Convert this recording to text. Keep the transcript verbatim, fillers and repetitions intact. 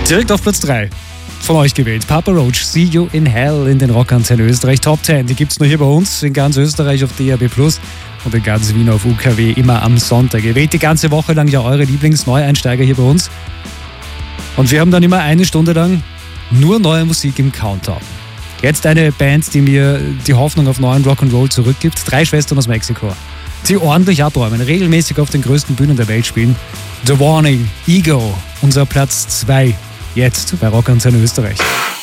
Direkt auf Platz drei. Von euch gewählt. Papa Roach, See You in Hell in den Rockantenne Österreich Top zehn. Die gibt es nur hier bei uns, in ganz Österreich auf D A B plus und in ganz Wien auf U K W, immer am Sonntag. Ihr wählt die ganze Woche lang ja eure Lieblingsneueinsteiger hier bei uns. Und wir haben dann immer eine Stunde lang nur neue Musik im Countdown. Jetzt eine Band, die mir die Hoffnung auf neuen Rock'n'Roll zurückgibt. Drei Schwestern aus Mexiko, die ordentlich abräumen, regelmäßig auf den größten Bühnen der Welt spielen. The Warning, Ego, unser Platz zwei. Jetzt bei Rockantenne Österreich.